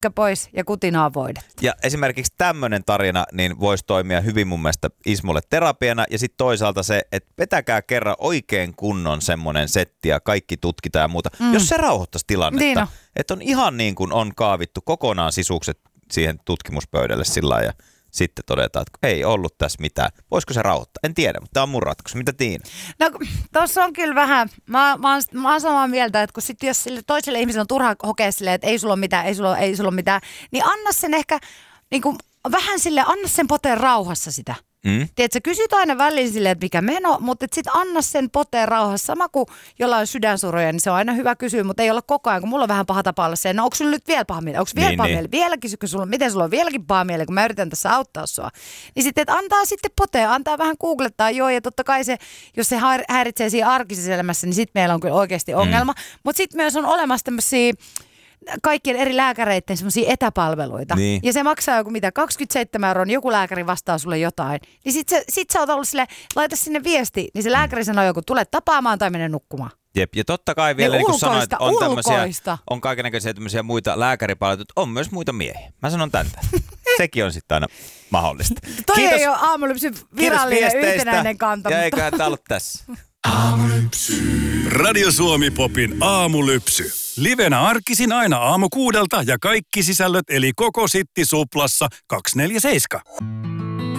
pois ja kutina on voidettu. Ja esimerkiksi tämmöinen tarina niin voisi toimia hyvin mun mielestä Ismolle terapiana. Ja sitten toisaalta se, että vetäkää kerran oikein kunnon semmoinen setti ja kaikki tutkitaan ja muuta. Jos se rauhoittaisi tilannetta, niin että on ihan niin kuin on kaavittu kokonaan sisukset siihen tutkimuspöydälle sillä lailla ja sitten todetaan, että ei ollut tässä mitään. Voisiko se rauhoittaa? En tiedä, mutta tämä on mun ratkaisu. Mitä Tiina? No tossa on kyllä vähän, mä oon samaa mieltä, että kun sit jos sille toiselle ihmiselle on turha hokea silleen, että ei sulla ole mitään, ei sulla ole mitään, niin anna sen ehkä niin kuin, vähän silleen, anna sen poteen rauhassa sitä. Tiedätkö, kysyt aina väliin silleen, että mikä meno, mutta sitten anna sen poteen rauhassa. Sama kuin jollain sydänsuroja, niin se on aina hyvä kysyä, mutta ei olla koko ajan, kun mulla on vähän paha tapa olla se, no onko sulla nyt vielä paha mieli? Onko vielä paha mieli? Vielä kysykö sulla, miten sulla on vieläkin paha mieli, kun mä yritän tässä auttaa sua. Niin sitten, että antaa sitten poteen, antaa vähän googlettaa, joo, ja totta kai se, jos se häiritsee siinä arkisessa elämässä, niin sitten meillä on kyllä oikeasti ongelma. Mutta sitten myös on olemassa tämmöisiä kaikkien eri lääkäreiden semmoisia etäpalveluita. Niin. Ja se maksaa joku 27 €, joku lääkäri vastaa sulle jotain. Niin sit sä oot ollut silleen, laita sinne viesti, niin se lääkäri sanoo joku, tule tapaamaan tai mene nukkumaan. Jep, ja totta kai vielä niin kuin sanoit, on tämmöisiä, on kaikennäköisiä tämmöisiä muita lääkäripalveluita, on myös muita miehiä. Mä sanon täntä. Sekin on sitten aina mahdollista. Toi Kiitos. Ei ole Aamulypsyn virallinen yhtenäinen kanta. Ja eiköhän tää ollut tässä. Aamulypsy. Radio Suomi Popin aamulypsy. Livenä arkisin aina aamu 6 ja kaikki sisällöt eli koko Sitti Suplassa 247.